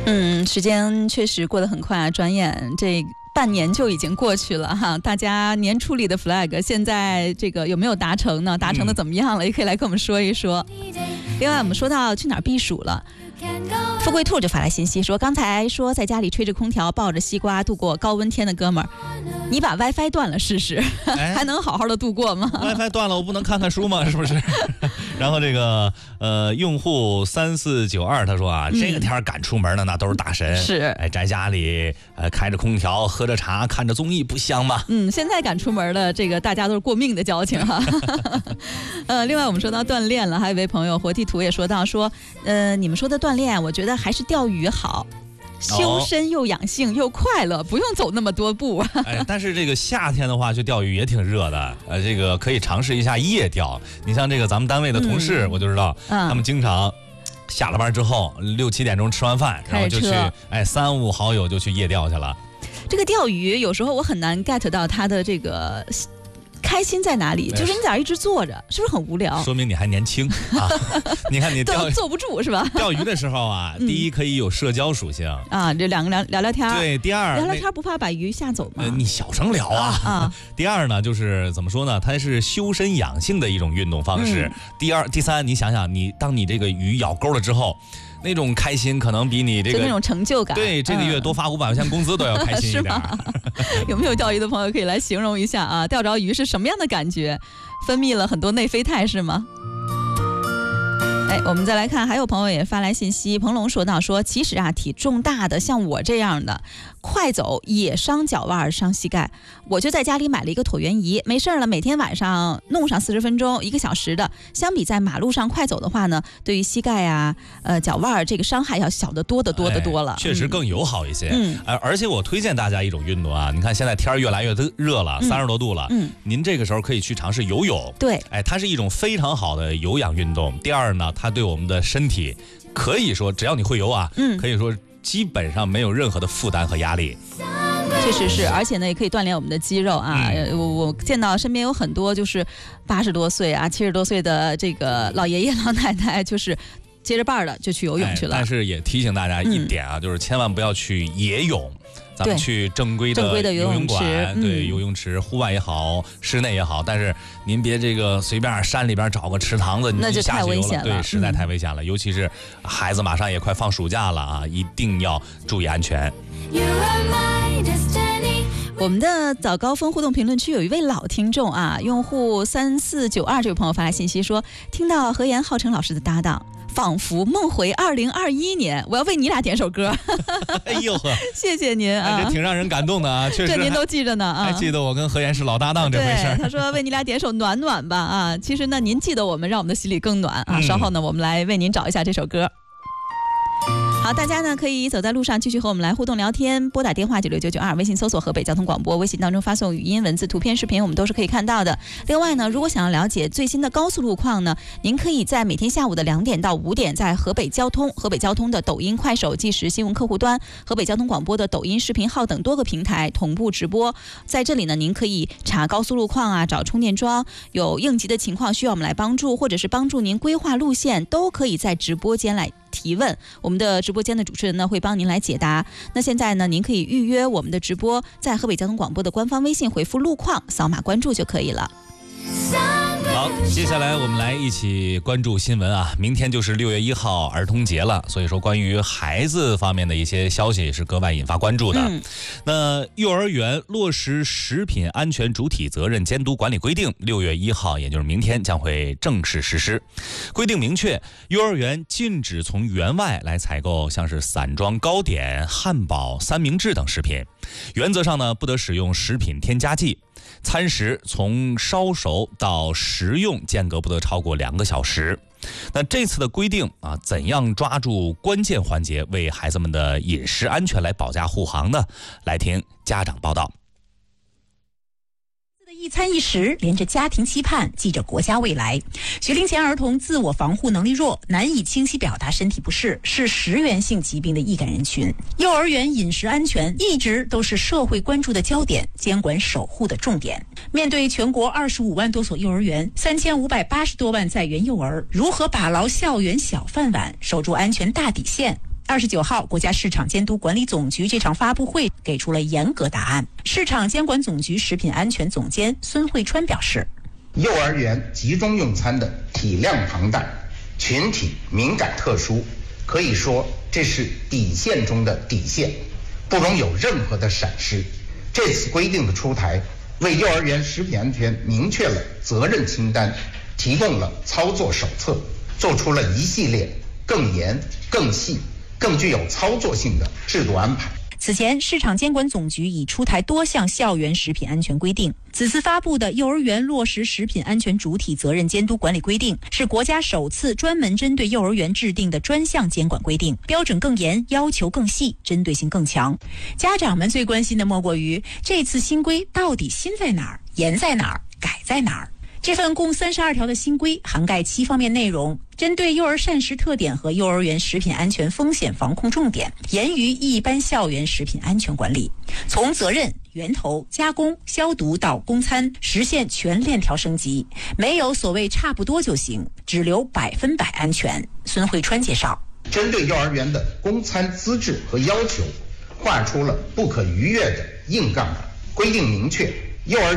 时间确实过得很快啊，转眼这半年就已经过去了哈。大家年初里的 flag 现在这个有没有达成呢？达成的怎么样了？也可以来跟我们说一说。另外我们说到去哪儿避暑了，富贵兔就发来信息说，刚才说在家里吹着空调抱着西瓜度过高温天的哥们儿，你把 WiFi 断了试试，还能好好的度过吗 ？WiFi 断了，我不能看书吗？是不是？然后这个用户3492他说啊，这个天赶出门的那都是大神， 是在家里开着空调，喝着茶，看着综艺，不香吗？ 现在赶出门的这个大家都是过命的交情哈。另外我们说到锻炼了，还有一位朋友活地图也说到说，你们说的锻炼，我觉得还是钓鱼好。修身又养性又快乐，不用走那么多步。 但是这个夏天的话，去钓鱼也挺热的。这个可以尝试一下夜钓。你像这个咱们单位的同事，我就知道，他们经常下了班之后6、7点钟吃完饭，然后就去3、5好友就去夜钓去了。 这个钓鱼有时候我很难 get 到他的这个开心在哪里？就是你在这一直坐着，是不是很无聊？ 说明你还年轻啊！你看你坐不住是吧？ 钓鱼的时候啊，第一可以有社交属性啊，这两个聊聊天。 对，第二聊聊天不怕把鱼吓走吗？ 你小声聊啊。第二呢，就是怎么说呢？它是修身养性的一种运动方式。第三，你想想，当你这个鱼咬钩了之后。那种开心可能比你这个就那种成就感， 对这个月多发500块钱工资都要开心一点。 有没有钓鱼的朋友可以来形容一下啊？钓着鱼是什么样的感觉？分泌了很多内啡肽是吗？我们再来看，还有朋友也发来信息，彭龙说到说，其实啊，体重大的像我这样的，快走也伤脚腕伤膝盖，我就在家里买了一个椭圆仪，没事了，每天晚上弄上40分钟1个小时的，相比在马路上快走的话呢，对于膝盖啊脚腕这个伤害要小得多了， 确实更友好一些。而且我推荐大家一种运动啊，你看现在天越来越热了，30多度了，您这个时候可以去尝试游泳。 对， 它是一种非常好的有氧运动。第二呢，它对我们的身体可以说，只要你会游啊，可以说基本上没有任何的负担和压力。 确实是，而且呢，也可以锻炼我们的肌肉啊。我见到身边有很多就是80多岁啊、70多岁的这个老爷爷老奶奶，就是接着伴的就去游泳去了。 但是也提醒大家一点啊，就是千万不要去野泳。咱们去正规的游泳馆，对，游泳池，户外也好，室内也好，但是您别这个随便山里边找个池塘子， 那就太危险了。 对，实在太危险了，尤其是孩子马上也快放暑假了啊，一定要注意安全。 我们的早高峰互动评论区有一位老听众啊，用户3492这位朋友发来信息说，听到何言浩成老师的搭档，仿佛梦回2021年，我要为你俩点首歌。 哎呦呵， 谢谢您啊， 这挺让人感动的啊，确实。 这您都记着呢啊， 还记得我跟何言是老搭档这回事儿。 他说为你俩点首暖暖吧啊，其实呢您记得我们，让我们的心里更暖啊。稍后呢我们来为您找一下这首歌。好，大家呢可以走在路上继续和我们来互动聊天，拨打电话96992，微信搜索河北交通广播，微信当中发送语音、文字、图片、视频，我们都是可以看到的。另外呢，如果想要了解最新的高速路况呢，您可以在每天下午的2点到5点，在河北交通的抖音、快手、即时新闻客户端、河北交通广播的抖音视频号等多个平台同步直播。在这里呢，您可以查高速路况啊，找充电桩，有应急的情况需要我们来帮助，或者是帮助您规划路线，都可以在直播间来提问，我们的直播间的主持人呢会帮您来解答。那现在呢，您可以预约我们的直播，在河北交通广播的官方微信回复路况，扫码关注就可以了。 好，接下来我们来一起关注新闻啊！明天就是6月1号儿童节了，所以说关于孩子方面的一些消息是格外引发关注的。那幼儿园落实食品安全主体责任监督管理规定，6月1号，也就是明天将会正式实施。规定明确，幼儿园禁止从园外来采购像是散装糕点、汉堡、三明治等食品，原则上呢不得使用食品添加剂。餐食从烧熟到食用间隔不得超过2个小时。那这次的规定啊，怎样抓住关键环节，为孩子们的饮食安全来保驾护航呢？来听家长报道。 一餐一食，连着家庭期盼，记着国家未来。学龄前儿童自我防护能力弱，难以清晰表达身体不适，是食源性疾病的易感人群。幼儿园饮食安全一直都是社会关注的焦点，监管守护的重点。面对全国25万多所幼儿园，3580多万在园幼儿，如何把牢校园小饭碗，守住安全大底线？ 29号，国家市场监督管理总局这场发布会给出了严格答案。市场监管总局食品安全总监孙慧川表示， 幼儿园集中用餐的体量庞大，群体敏感特殊，可以说这是底线中的底线，不容有任何的闪失。这次规定的出台，为幼儿园食品安全明确了责任清单，提供了操作手册，做出了一系列更严、更细、更具有操作性的制度安排。 此前，市场监管总局已出台多项校园食品安全规定。此次发布的《幼儿园落实食品安全主体责任监督管理规定》是国家首次专门针对幼儿园制定的专项监管规定，标准更严，要求更细，针对性更强。家长们最关心的莫过于这次新规到底新在哪儿、严在哪儿、改在哪儿。这份共32条的新规涵盖7方面内容，针对幼儿膳食特点和幼儿园食品安全风险防控重点，严于一般校园食品安全管理，从责任、源头、加工、消毒到供餐，实现全链条升级，没有所谓差不多就行，只留100%安全。孙慧川介绍， 针对幼儿园的供餐资质和要求，划出了不可逾越的硬杠杆，规定明确幼儿